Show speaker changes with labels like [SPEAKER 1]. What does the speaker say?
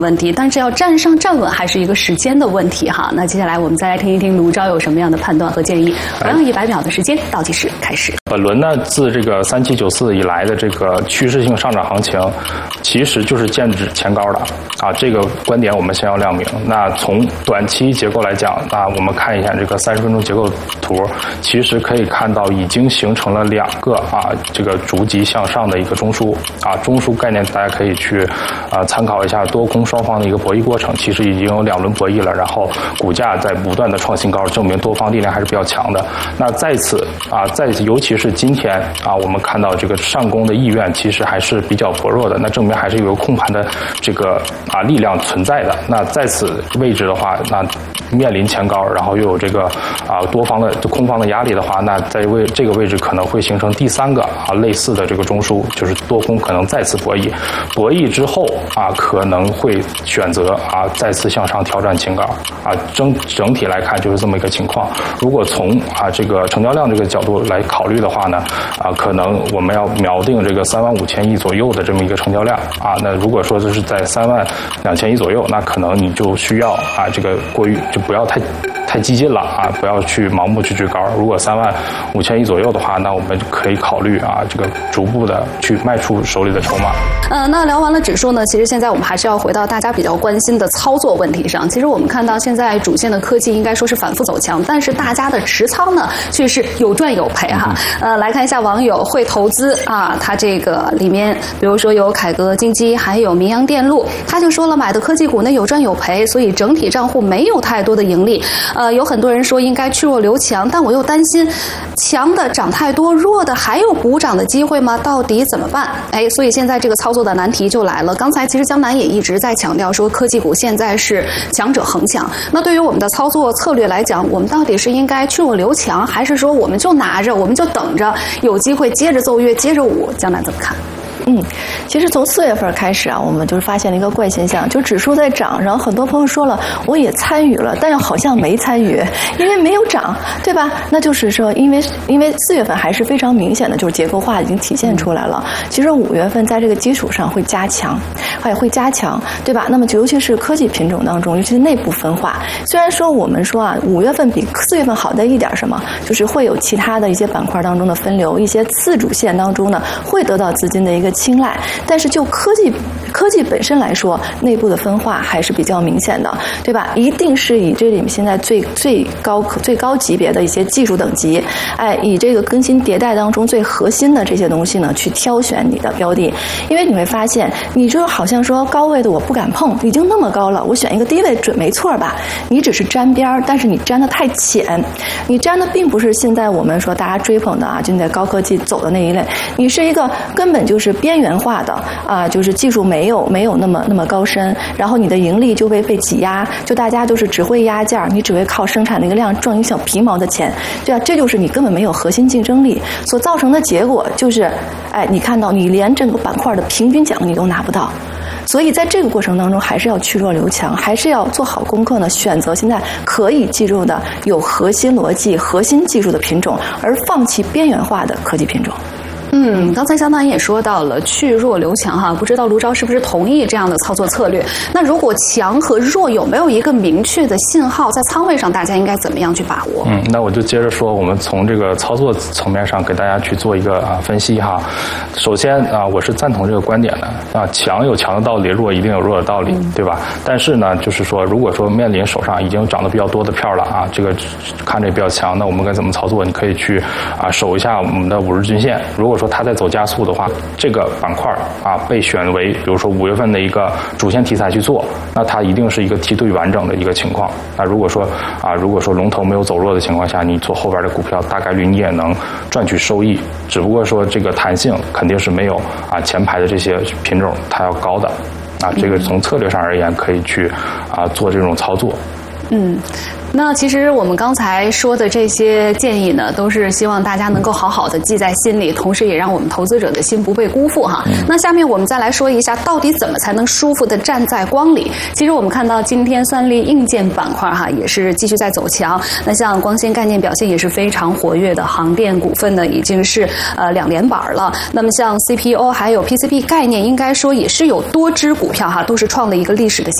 [SPEAKER 1] 问题，但是要站上站稳还是一个时间的问题哈。那接下来我们再来听一听卢钊有什么样的判断和建议。同样100秒的时间倒计时开始。
[SPEAKER 2] 本轮呢，自这个3794以来的这个趋势性上涨行情，其实就是剑指前高的啊。这个观点我们先要亮明。那从短期结构来讲，那我们看一下这个30分钟结构图，其实可以看到已经形成了2个这个逐级向上的一个中枢啊。中枢概念大家可以去参考一下多空双方的一个博弈过程，其实已经有2轮博弈了，然后股价在不断的创新高，证明多方力量还是比较强的。那在此尤其是今天我们看到这个上攻的意愿其实还是比较薄弱的，那证明还是有控盘的这个力量存在的。那在此位置的话，那面临前高，然后又有这个多方的空方的压力的话，那在这个位置可能会形成第3个类似的这个中枢，就是多空可能再次博弈，博弈之后可能会选择再次向上挑战前高整体来看就是这么一个情况。如果从这个成交量这个角度来考虑的话呢，可能我们要瞄定这个35000亿左右的这么一个成交量那如果说就是在32000亿左右，那可能你就需要这个就不要太激进了不要去盲目去追高。如果35000亿左右的话，那我们可以考虑这个逐步的去卖出手里的筹码。
[SPEAKER 1] 那聊完了指数呢，其实现在我们还是要回到大家比较关心的操作问题上。其实我们看到现在主线的科技应该说是反复走强，但是大家的持仓呢却是有赚有赔哈。来看一下网友会投资他这个里面，比如说有凯格金基，还有明阳电路，他就说了买的科技股呢有赚有赔，所以整体账户没有太多的盈利。有很多人说应该去弱留强，但我又担心强的涨太多，弱的还有补涨的机会吗？到底怎么办？所以现在这个操作的难题就来了。刚才其实江南也一直在强调说科技股现在是强者恒强。那对于我们的操作策略来讲，我们到底是应该去弱留强，还是说我们就拿着，我们就等着有机会接着奏乐接着舞？江南怎么看？
[SPEAKER 3] 其实从4月份开始我们就是发现了一个怪现象，就指数在涨，然后很多朋友说了，我也参与了，但又好像没参与，因为没有涨，对吧？那就是说，因为4月份还是非常明显的，就是结构化已经体现出来了。其实5月份在这个基础上会加强，对吧？那么尤其是科技品种当中，尤其是内部分化。虽然说我们说5月份比4月份好在一点什么，就是会有其他的一些板块当中的分流，一些次主线当中呢会得到资金的一个青睐，但是就科技本身来说，内部的分化还是比较明显的，对吧？一定是以这里面现在最高级别的一些技术等级，以这个更新迭代当中最核心的这些东西呢，去挑选你的标的。因为你会发现，你就好像说高位的我不敢碰，已经那么高了，我选一个低位准没错吧？你只是沾边儿，但是你沾得太浅，你沾的并不是现在我们说大家追捧的就在高科技走的那一类，你是一个根本就是边缘化的就是技术没有那么高深，然后你的盈利就被挤压，就大家就是只会压价，你只会靠生产那个量赚一小皮毛的钱，对吧？这就是你根本没有核心竞争力所造成的结果，就是你看到你连这个板块的平均奖你都拿不到。所以在这个过程当中，还是要去弱留强，还是要做好功课呢，选择现在可以记住的有核心逻辑、核心技术的品种，而放弃边缘化的科技品种。
[SPEAKER 1] 刚才江南也说到了去弱留强不知道卢钊是不是同意这样的操作策略？那如果强和弱有没有一个明确的信号，在仓位上大家应该怎么样去把握？
[SPEAKER 2] 那我就接着说，我们从这个操作层面上给大家去做一个分析首先我是赞同这个观点的强有强的道理，弱一定有弱的道理，对吧？但是呢，就是说，如果说面临手上已经涨得比较多的票了这个看着也比较强，那我们该怎么操作？你可以去守一下我们的5日均线。如果说它在走加速的话，这个板块被选为比如说5月份的一个主线题材去做，那它一定是一个梯队完整的一个情况。那如果说龙头没有走弱的情况下，你做后边的股票大概率你也能赚取收益，只不过说这个弹性肯定是没有前排的这些品种它要高的这个从策略上而言可以去做这种操作。
[SPEAKER 1] 那其实我们刚才说的这些建议呢，都是希望大家能够好好的记在心里，同时也让我们投资者的心不被辜负哈。那下面我们再来说一下，到底怎么才能舒服的站在光里？其实我们看到今天算力硬件板块哈也是继续在走强。那像光纤概念表现也是非常活跃的，航电股份呢已经是2连板了。那么像 CPO 还有 PCB 概念，应该说也是有多只股票哈都是创了一个历史的新